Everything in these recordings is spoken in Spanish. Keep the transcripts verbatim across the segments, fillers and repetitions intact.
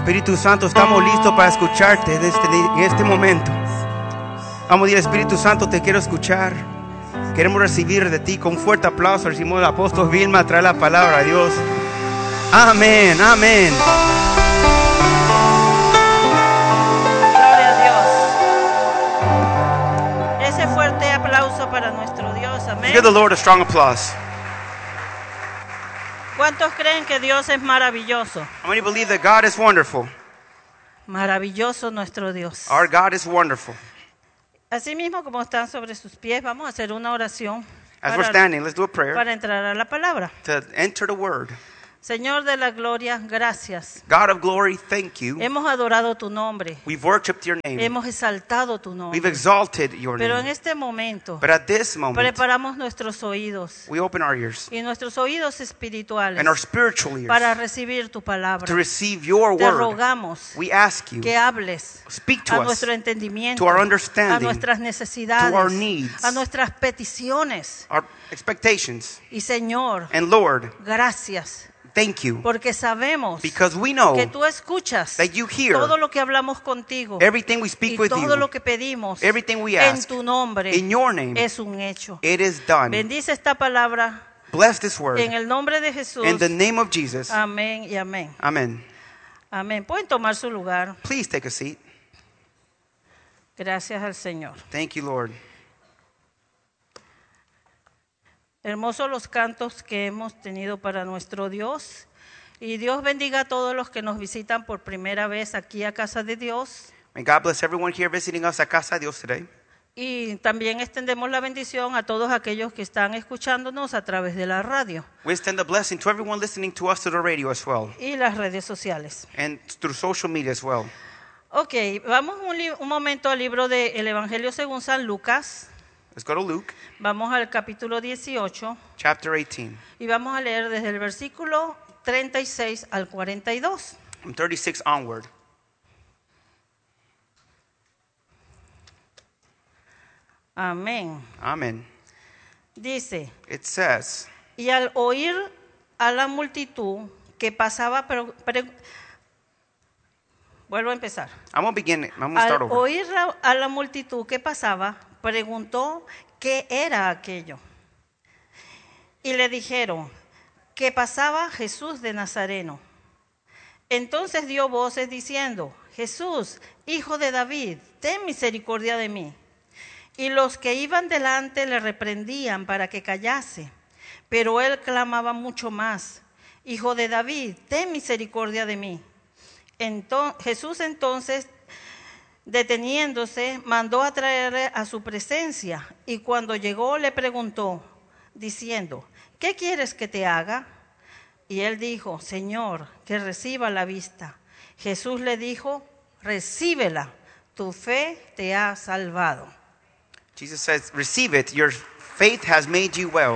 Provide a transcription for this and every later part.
Espíritu Santo, estamos listos para escucharte en este, en este momento. Vamos a decir, Espíritu Santo, te quiero escuchar. Queremos recibir de ti con fuerte aplauso. Recibimos al apóstol Vilma, trae la palabra a Dios. Amén, amén. Gloria a Dios. Ese fuerte aplauso para nuestro Dios. Amén. Give the Lord a strong applause. ¿Cuántos creen que Dios es maravilloso? How many believe that God is wonderful? Maravilloso nuestro Dios. Our God is wonderful. Así mismo como están sobre sus pies, vamos a hacer una oración As we're para, standing, let's do a prayer para entrar a la palabra. to enter the word. Señor de la gloria, gracias. God of glory, thank you. Hemos adorado tu nombre. We've worshipped your name. Hemos exaltado tu We've nombre. exalted your Pero en name. este momento But at this moment, preparamos nuestros oídos we open our ears y nuestros oídos espirituales and our spiritual ears para recibir tu palabra. to receive your Te word. rogamos We ask you, que hables speak a to us, nuestro entendimiento, to our a understanding, nuestras necesidades, to our needs, a nuestras peticiones. our expectations. Y Señor, And Lord, gracias, thank you, porque sabemos because we know que tú escuchas that you hear todo lo que hablamos contigo everything we y speak with todo lo you, que pedimos everything we en ask tu nombre in your name. es un hecho. It is done. Bendice esta palabra Bless this word en el nombre de Jesús. in the name of Jesus. Amén y amén. Amen. Amén. Pueden tomar su lugar. Please take a seat. Gracias al Señor. Thank you, Lord. Hermosos los cantos que hemos tenido para nuestro Dios. Y Dios bendiga a todos los que nos visitan por primera vez aquí a Casa de Dios. May God bless everyone here visiting us at Casa de Dios today. Y también extendemos la bendición a todos aquellos que están escuchándonos a través de la radio We extend the blessing to everyone listening to us through the radio as well, y las redes sociales. and through social media as well. Ok, vamos un, li- un momento al libro del Evangelio según San Lucas. Let's go to Luke, Vamos al capítulo dieciocho chapter eighteen, y vamos a leer desde el versículo treinta y seis al cuarenta y dos. from thirty-six onward. Amén. Amen. Dice, It says, y al oír a la multitud que pasaba, pero, pero- vuelvo a empezar. I'm going to begin, I'm going to Al start over. oír la- a la multitud que pasaba, preguntó qué era aquello. Y le dijeron que pasaba Jesús de Nazareno. Entonces dio voces diciendo, Jesús, hijo de David, ten misericordia de mí. Y los que iban delante le reprendían para que callase. Pero él clamaba mucho más, Hijo de David, ten misericordia de mí. Entonces, Jesús entonces, deteniéndose, mandó a traerle a su presencia. Y cuando llegó le preguntó, diciendo, ¿qué quieres que te haga? Y él dijo, Señor, que reciba la vista. Jesús le dijo, recíbela, tu fe te ha salvado. Jesus says, receive it, your faith has made you well.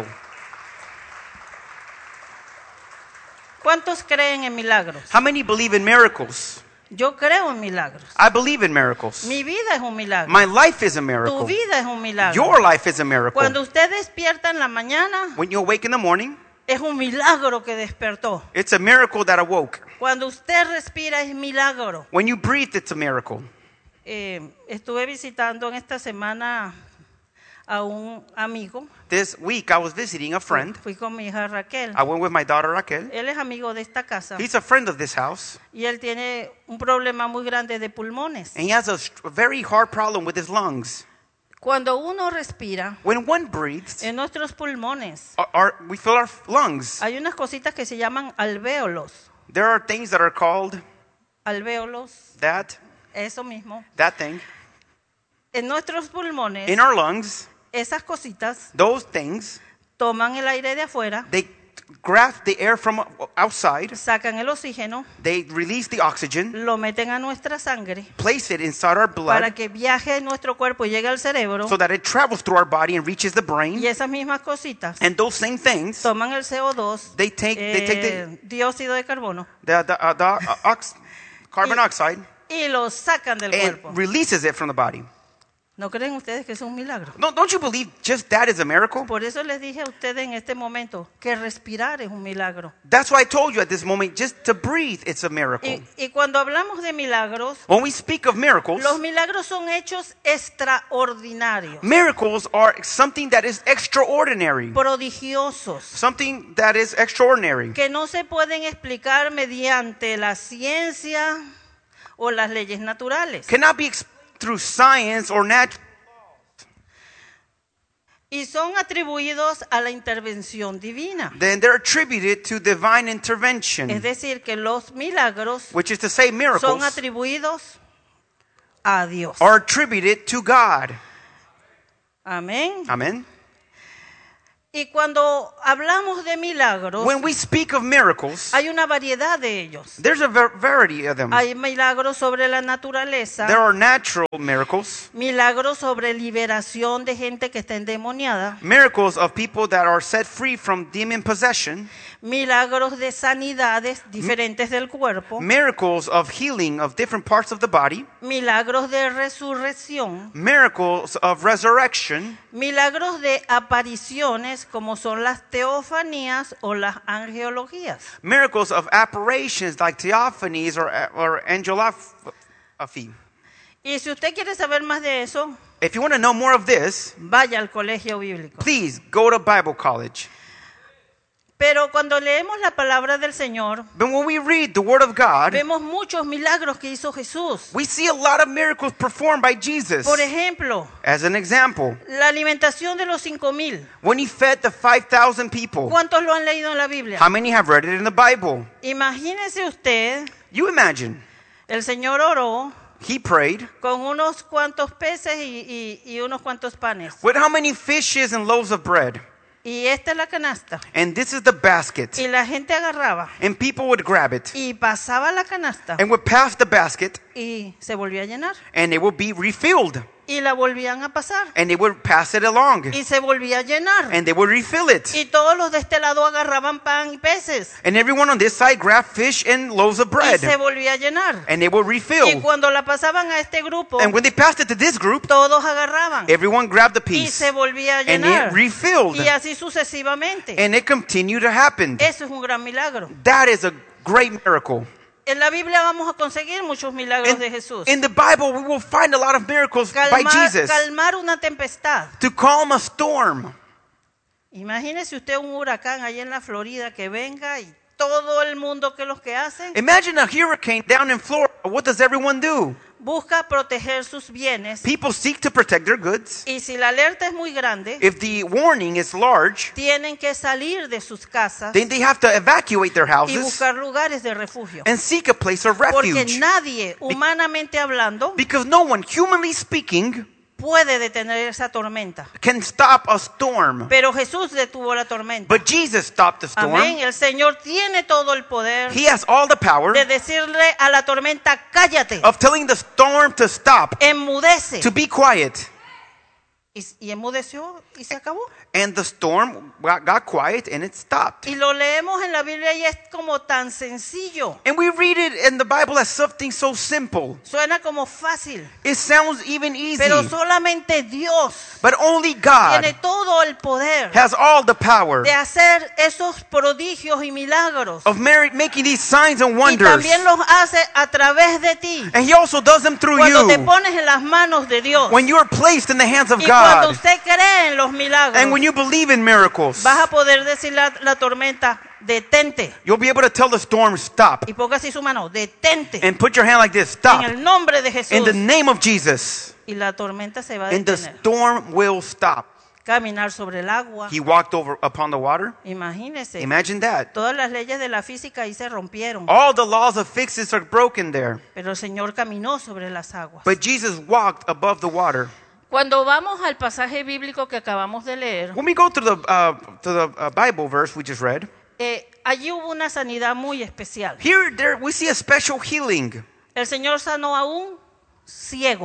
¿Cuántos creen en milagros? How many believe in miracles? Yo creo en milagros. I believe in miracles. Mi vida es un milagro. My life is a Tu miracle. vida es un milagro. Your life is a miracle. Cuando usted despierta en la mañana, When you awake in the morning, es un milagro que despertó. it's a miracle that awoke. Cuando usted respira, es milagro. When you breathe, it's a miracle. Eh, estuve visitando en esta semana a un amigo. This week, I was visiting a friend. Fui con mi hija Raquel. I went with my daughter Raquel. Él es amigo de esta casa He's a friend of this house, y él tiene un problema muy grande de pulmones. and he has a st- a very hard problem with his lungs. Cuando uno respira, When one breathes, en nuestros pulmones our, our, we fill our lungs. hay unas cositas que se llaman alvéolos. There are things that are called Alvéolos, that, eso mismo. that thing. En nuestros pulmones, In our lungs, esas cositas those things, toman el aire de afuera, they grab the air from outside, sacan el oxígeno, they release the oxygen, lo meten a nuestra sangre place it inside our para blood que viaje en nuestro cuerpo y llegue al cerebro. so that it travels through our body and reaches the brain. Y esas mismas cositas And those same things, toman el C O dos, they take, they take the, eh, dióxido de carbono, the, the, uh, the uh, ox, carbon Y- dioxide y lo sacan del cuerpo. and releases it from the body. ¿No creen ustedes que es un milagro? No, don't you believe just that is a miracle? Por eso les dije a ustedes en este momento que respirar es un milagro. That's why I told you at this moment, just to breathe, it's a miracle. Y, y cuando hablamos de milagros, When we speak of miracles, los milagros son hechos extraordinarios, miracles are something that is extraordinary. prodigiosos, Something that is extraordinary. que no se pueden explicar mediante la ciencia o las leyes naturales. Cannot be explained through science or natural. Y son atribuidos a la intervención divina. Then they're attributed to divine intervention. Es decir, que los milagros Which is to say, son miracles atribuidos a Dios. are attributed to God. Amén. Amen. Y cuando hablamos de milagros, When we speak of miracles, hay una variedad de ellos. there's a var- variety of them. Hay milagros sobre la naturaleza, There are natural miracles, milagros sobre liberación de gente que está endemoniada, miracles of people that are set free from demon possession, milagros de sanidades diferentes del cuerpo, miracles of healing of different parts of the body, milagros de resurrección, miracles of resurrection, milagros de apariciones como son las teofanías o las angelologías. miracles of apparitions like theophanies or, or angelophy. Y si usted quiere saber más de eso, If you want to know more of this, vaya al colegio bíblico. please go to Bible college. Pero cuando leemos la palabra del Señor, But when we read the Word of God, vemos muchos milagros que hizo Jesús. we see a lot of miracles performed by Jesus. Por ejemplo, As an example, la alimentación de los cinco mil. when he fed the five thousand people, ¿Cuántos lo han leído en la Biblia? how many have read it in the Bible? Imagínese usted, You imagine, el Señor oró he prayed con unos cuantos peces y, y- y unos cuantos panes. with how many fishes and loaves of bread? Y esta es la canasta. And this is the basket. Y la gente agarraba And people would grab it y pasaba la canasta and would pass the basket y se volvía a llenar. and it would be refilled. Y la volvían a pasar And they would pass it along y se volvía a llenar. and they would refill it. Y todos los de este lado agarraban pan y peces And everyone on this side grabbed fish and loaves of y bread se volvía a llenar. and they would Y refill. cuando la pasaban a este grupo, And when they passed it to this group, todos agarraban everyone grabbed the y piece se volvía a and llenar. it refilled. Y así sucesivamente. And it continued to happen. Eso es un gran milagro. That is a great miracle. En la Biblia vamos a conseguir muchos milagros In, de Jesús. in the Bible, we will find a lot of miracles by Calmar, Jesus calmar una tempestad. to calm a storm. Imagínese usted un huracán allá en la Florida que venga y todo el mundo, ¿qué es lo que hacen? Imagine a hurricane down in Florida. What does everyone do? Busca proteger sus bienes. People seek to protect their goods. Y si la alerta es muy grande, If the warning is large, tienen que salir de sus casas then they have to evacuate their y houses buscar lugares de refugio. and seek a place of Porque refuge. nadie, humanamente hablando, Because no one, humanly speaking, puede detener esa tormenta. can stop a storm. Pero Jesús detuvo la tormenta. But Jesus stopped the storm. Amén. El Señor tiene todo el poder He has all the power de decirle a la tormenta, cállate, of telling the storm to stop, enmudece. to be quiet. Y, y enmudeció y se acabó. And the storm got, got quiet and it stopped. Y lo leemos en la Biblia y es como tan sencillo. And we read it in the Bible as something so simple. Suena como fácil. It sounds even easy. Pero solamente Dios But only God tiene todo el poder has all the power de hacer esos prodigios y milagros. of mar- making these signs and Y wonders. también los hace a través de ti. And He also does them through Cuando te you. pones en las manos de Dios. When you are placed in the hands of Y cuando God. usted cree en los milagros, And when you believe in miracles, vas a poder decirle a la tormenta, detente. you'll be able to tell the storm, stop. Y ponga así su mano, detente. And put your hand like this, En stop. el nombre de Jesús. In the name of Jesus. Y la tormenta se va a And the detener. storm will stop. Caminar sobre el agua. He walked over upon the water. Imagínese. Imagine that. Todas las leyes de la física ahí se rompieron. All the laws of physics are broken there. Pero el Señor caminó sobre las aguas. But Jesus walked above the water. Cuando vamos al pasaje bíblico que acabamos de leer, When we go to the, uh, to the uh, Bible verse we just read, eh, allí hubo una sanidad muy especial. here there we see a special healing. El Señor sanó a un ciego.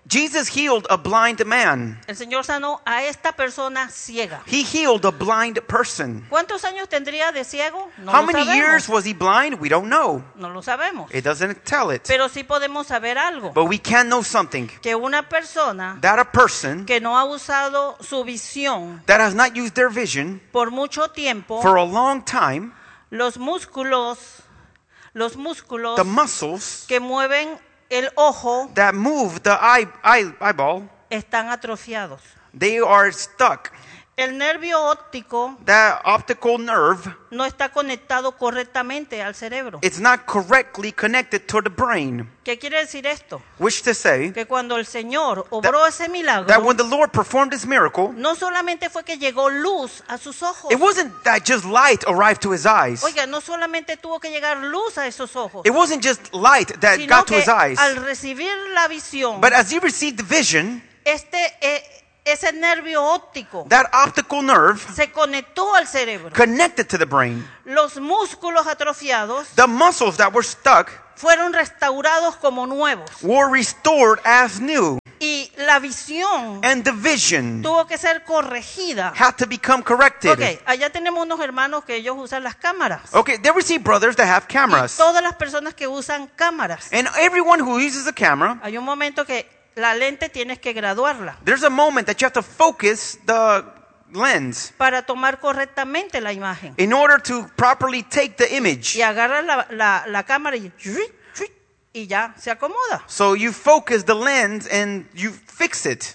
Jesus healed a blind man. El Señor sanó a esta persona ciega. He healed a blind person. ¿Cuántos años tendría de ciego? No How lo many sabemos. years was he blind? We don't know. No lo sabemos. It doesn't tell it. Pero sí podemos saber algo. But we can know something. Que una persona That a person que no ha usado su visión that has not used their vision por mucho tiempo, for a long time, los músculos, los músculos the muscles que mueven el ojo that move the eye, eye, eyeball, están atrofiados. they are stuck. El nervio óptico That optical nerve, no está conectado correctamente al cerebro. it's not correctly connected to the brain. ¿Qué quiere decir esto? Which to say Que cuando el Señor obró ese that milagro, when the Lord performed this miracle, no solamente fue que llegó luz a sus ojos. it wasn't that just light arrived to his eyes. Oiga, no solamente tuvo que llegar luz a esos ojos, It wasn't just light that sino got to que his eyes. al recibir la visión, But as he received the vision, este, eh, ese nervio óptico that optical nerve se conectó al cerebro. connected to the brain. Los músculos atrofiados The muscles that were stuck fueron restaurados como nuevos. were restored as new. Y la visión And the vision tuvo que ser corregida. had to become corrected. Ok, allá tenemos unos hermanos que ellos usan las cámaras. Okay, there we see brothers that have Y cameras. todas las personas que usan cámaras. And everyone who uses a camera, Hay un momento que la lente tienes que graduarla there's a moment that you have to focus the lens para tomar correctamente la imagen. in order to properly take the image. Y agarras la, la, la cámara y, y ya se acomoda. So you focus the lens and you fix it.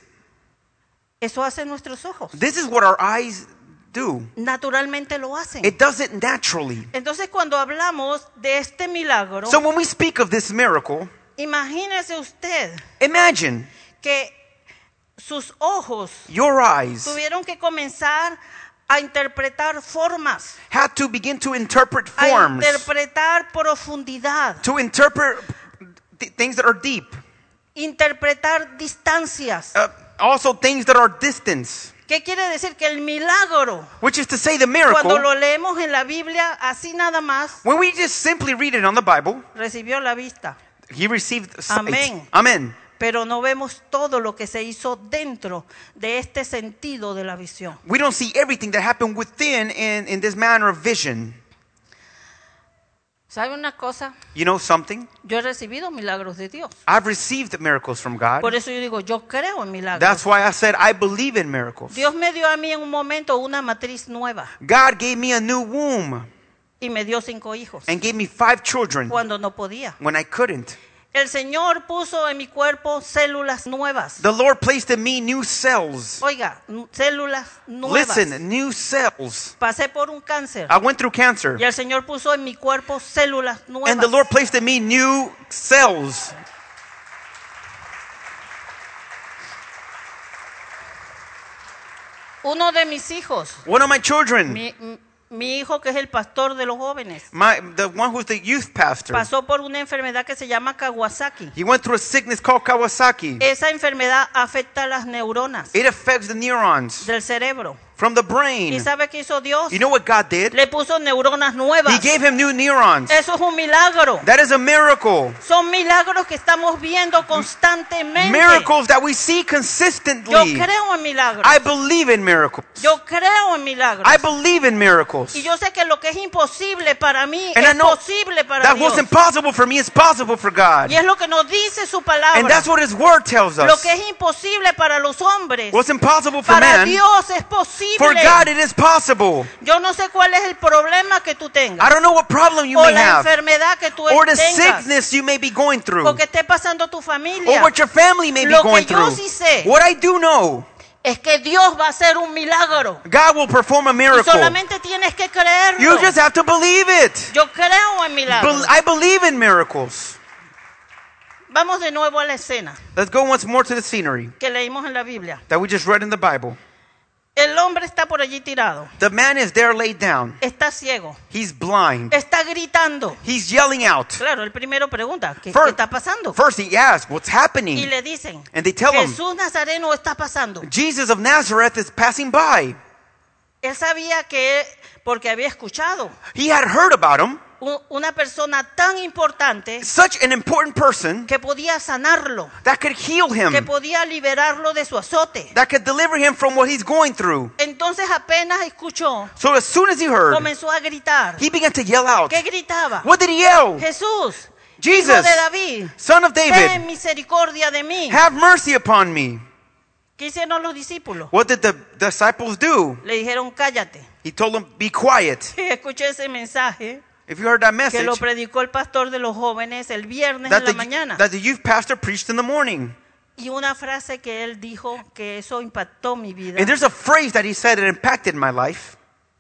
Eso hacen nuestros ojos. This is what our eyes do. Naturalmente lo hacen. It does it naturally. Entonces cuando hablamos de este milagro, So when we speak of this miracle, imagínese usted imagine que sus ojos your eyes tuvieron que comenzar a interpretar formas, had to begin to interpret a forms, interpretar profundidad, to interpret th- things that are deep, interpretar distancias. uh, also things that are distance, ¿Qué quiere decir? Que el milagro, which is to say the cuando miracle, lo leemos en la Biblia así nada más, when we just simply read it on the Bible, recibió la vista, he received sight. Amén. Amen. pero no vemos todo lo que se hizo dentro de este sentido de la visión. We don't see everything that happened within in, in this manner of vision. ¿Sabe una cosa? You know something? Yo he recibido milagros de Dios. I've received miracles from God. Por eso yo digo, yo creo en milagros. That's why I said I believe in miracles. Dios me dio a mí en un momento una matriz nueva God gave me a new womb y me dio cinco hijos and gave me five children cuando no podía. when I couldn't. El Señor puso en mi cuerpo células nuevas. The Lord placed in me new cells. Oiga, n- células nuevas. Listen, new cells. Pasé por un cáncer I went through cancer, y el Señor puso en mi cuerpo células nuevas. and the Lord placed in me new cells. Uno de mis hijos, One of my children, mi, m- mi hijo que es el pastor de los jóvenes, my the one who's the youth pastor, pasó por una enfermedad que se llama Kawasaki. he went through a sickness called Kawasaki. Esa enfermedad afecta a las neuronas It affects the neurons del cerebro. from the ¿Y brain. sabe qué hizo Dios? You know what God did? Le puso neuronas nuevas. He gave him new neurons. Eso es un milagro. That is a miracle. Son milagros que estamos viendo constantemente. Miracles that we see Yo consistently. creo en milagros. I believe in miracles. Yo creo en milagros. I believe in miracles. Y yo sé que lo que es imposible para mí And I es know posible para that Dios. what's impossible for me is possible for God. Y es lo que nos dice su And palabra. that's what His Word tells Lo us. que es imposible para los hombres, What's impossible for para man, Dios es posible. for God it is possible. Yo no sé cuál es el problema que tú tengas. I don't know what problem you O may la have, enfermedad que tú or the tengas. sickness you may be going through, O que esté pasando tu or familia. what your family may be Lo que going yo through. sí sé What I do know, es que Dios va a hacer un milagro. God will perform a Y miracle. solamente tienes que creerlo. You just have to believe it. Yo creo en milagros. Bel- I believe in miracles. Vamos de nuevo a la escena Let's go once more to the scenery que leímos en la Biblia. that we just read in the Bible. El hombre está por allí tirado. The man is there laid down. Está ciego. He's blind. Está gritando. He's yelling out. Claro, el primero pregunta, ¿qué, First- qué está pasando? First he asks, what's Y happening? le dicen, And they tell him, Jesús Nazareno está pasando. Jesus of Nazareth is passing by. Él sabía que, porque había escuchado, He had heard about him. u- una persona tan importante such an important person que podía sanarlo, that could heal que him, podía liberarlo de su azote. that could deliver him from what he's going through. Entonces apenas escuchó, So as soon as he heard, comenzó a gritar. he began to yell out. ¿Qué gritaba? What did he yell? Jesús, hijo Jesus, de David, son of ten David, misericordia de mí. have mercy upon me. ¿Qué hicieron los discípulos? What did the disciples do? Le dijeron, cállate. He told them, be quiet. Escuché ese mensaje If you heard that que message, lo predicó el pastor de los jóvenes el viernes that en la the, mañana. that the youth pastor preached in the morning. Y una frase que él dijo que eso impactó mi vida. And there's a phrase that he said that impacted my life.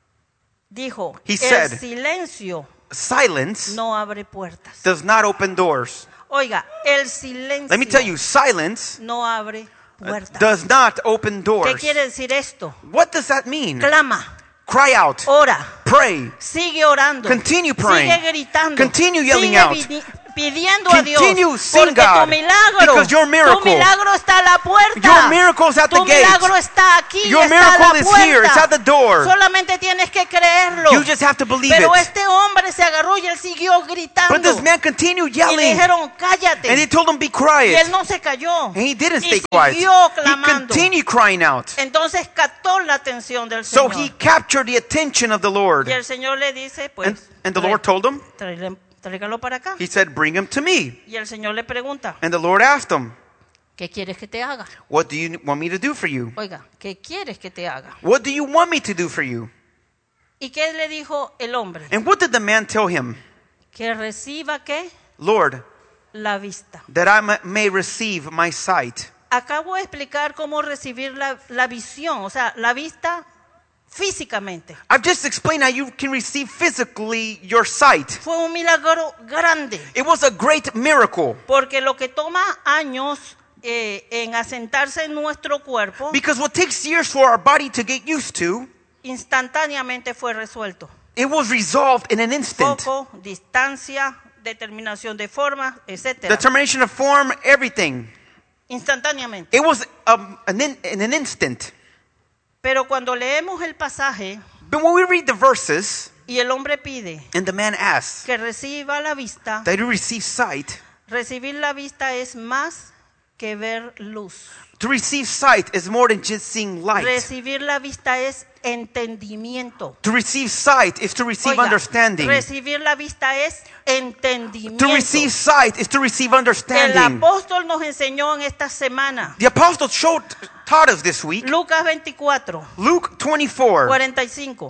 Dijo, He el said, silencio Silence no abre puertas. does not open doors. Oiga, el silencio Let me tell you, silence no abre uh, puertas. does not open ¿Qué doors. quiere decir esto? What does that mean? Clama, Cry out. ora, Pray. sigue orando, Continue praying. sigue gritando, Continue yelling sigue out. pidi- pidiendo a Dios, Continue, sing porque tu God, milagro, because your miracle- tu milagro está a la puerta, Your miracle is at the tu gate. milagro está aquí, Your está a la miracle is here. It's puerta. at the door. Solamente tienes que creerlo. You just have to believe Pero it. este hombre se agarró y él siguió gritando. But this man continued Y le yelling. dijeron, cállate. And they told him, be Y quiet. él no se cayó. And he didn't y stay quiet. siguió He clamando. continued crying out. Entonces captó la atención del So Señor. he captured the attention of the Lord. Y el Señor le dice, pues, And, and the trae- Lord told him, tráele- tráigalo para acá. he said, bring him to me. Y el Señor le pregunta, And the Lord asked him, ¿qué quieres que te haga? what do you want me to do for you? Oiga, ¿qué quieres que te haga? What do you want me to do for you? ¿Y qué le dijo el hombre? And what did the man tell him? Que reciba, ¿qué? Lord, La vista. that I ma- may receive my sight. Acabo de explicar cómo recibir la, la visión, o sea, la vista físicamente. I've just explained how you can receive physically your sight. Fue un milagro grande, It was a great miracle porque lo que toma años eh, en asentarse en nuestro cuerpo, because what takes years for our body to get used to, instantáneamente fue resuelto. it was resolved in an instant. Foco, distancia, determinación de forma, etcétera. Determination of form, everything. Instantáneamente. It was um, an in, in an instant. Pero cuando leemos el pasaje But when we read the verses, y el hombre pide and the man asks que reciba la vista, that he receive sight, recibir la vista es más que ver luz. to receive sight is more than just seeing light. Recibir la vista es entendimiento. To receive sight is to receive Oiga, understanding. recibir la vista es entendimiento. To receive sight is to receive El understanding. apóstol nos enseñó en esta semana, The apostle showed, taught us this week, Lucas veinticuatro, Luke twenty-four. cuarenta y cinco.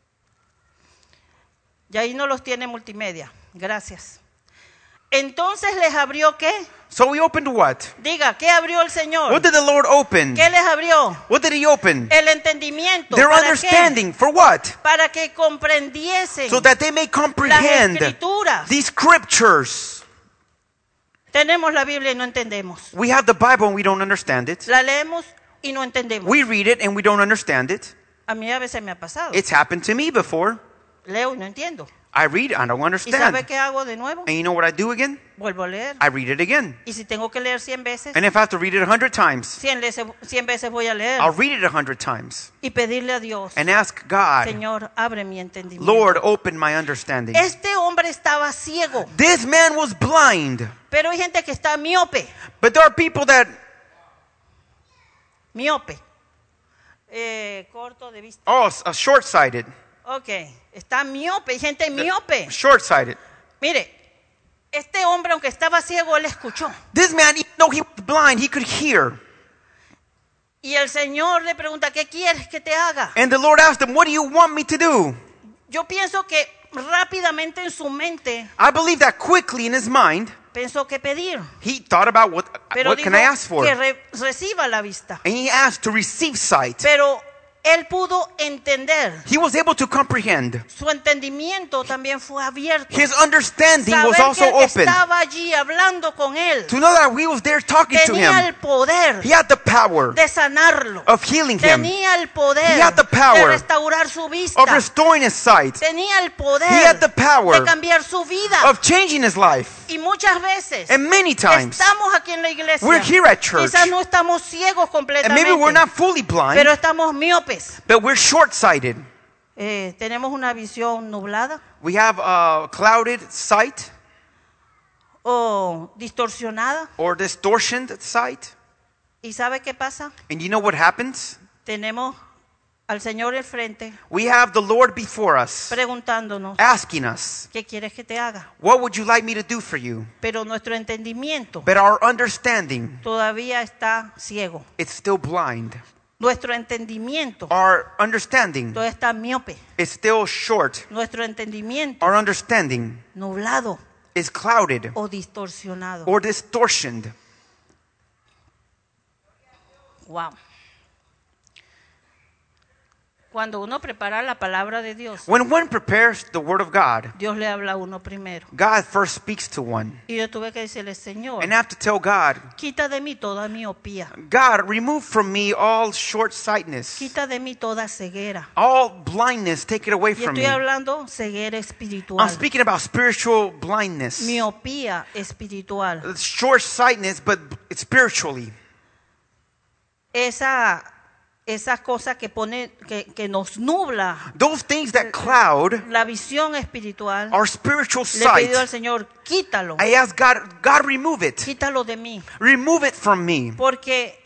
Y ahí no los tiene multimedia. Gracias. Entonces les abrió ¿qué? So we opened what? Diga, ¿qué abrió el Señor? What did the Lord open? ¿Qué les abrió? What did he open? El entendimiento. Their ¿Para qué? understanding. For what? Para que comprendiesen So that they may las comprehend escrituras. these scriptures. Tenemos la Biblia y no entendemos. We have the Bible and we don't understand it. La leemos y no entendemos. We read it and we don't understand it. A mí a veces me ha pasado. It's happened to me before. Leo y no entiendo. I read, I don't ¿Y sabe understand. qué hago de nuevo? And you know what I do again? Vuelvo a leer. I read it again. Y si tengo que leer cien veces, And if I have to read it a hundred times, cien veces, cien veces voy a leer. I'll read it a hundred times Y pedirle a Dios, and ask God, Señor, abre mi entendimiento. Lord, open my understanding. Este hombre estaba ciego, This man was blind, pero hay gente que está miope. but there are people that, Miope. Eh, corto de vista. oh, uh, short-sighted. Ok, está miope, hay gente miope. Short-sighted. Mire, este hombre, aunque estaba ciego, él escuchó. This man, even though he was blind, he could hear. Y el Señor le pregunta, ¿qué quieres que te haga? And the Lord asked him, what do you want me to do? Yo pienso que rápidamente en su mente I believe that quickly in his mind, pensó que pedir. he thought about what, Pero what dijo can I ask for? que re- reciba la vista. And he asked to receive sight. Pero él pudo entender. He was able to comprehend. Su entendimiento también fue abierto. His understanding was Saber also que el que open. estaba allí hablando con él To know that he was there talking to tenía him. el poder He had the power de sanarlo. of healing him, Tenía el poder He had the power de restaurar su vista. of restoring his sight, Tenía el poder He had the power de cambiar su vida. of changing his life. Y muchas veces And many times, estamos aquí en la iglesia. we're here at church, Quizás no estamos ciegos and completamente, maybe we're not fully blind, pero estamos miopes. but we're short-sighted. eh, tenemos una visión nublada We have a clouded sight o distorsionada. or distortioned sight. ¿Y sabe qué pasa? And you know what happens? Tenemos al Señor al frente We have the Lord before us, preguntándonos, asking us, ¿qué quieres que te haga? what would you like me to do for you? Pero nuestro entendimiento But our understanding, todavía está ciego. it's still blind. Nuestro entendimiento Our understanding todavía está miope. is still short. Nuestro entendimiento Our understanding nublado is clouded o distorsionado. or distortioned. Wow. Cuando uno prepara la palabra de Dios, When one prepares the word of God, Dios le habla a uno primero. God first speaks to one. Y yo tuve que decirle, Señor, And I have to tell God, quita de mí toda miopía. God, remove from me all short-sightedness, Quita de mí toda ceguera. all blindness, take it away Y from estoy me. hablando ceguera I'm espiritual. speaking about spiritual blindness, Miopía espiritual. short-sightedness, but spiritually. Esa, esa cosa que pone, que, que nos nubla Those things that cloud la visión espiritual. our spiritual Le he pedido al sight, Señor, quítalo. I ask God, God, remove it. Quítalo de mí. Remove it from me. Porque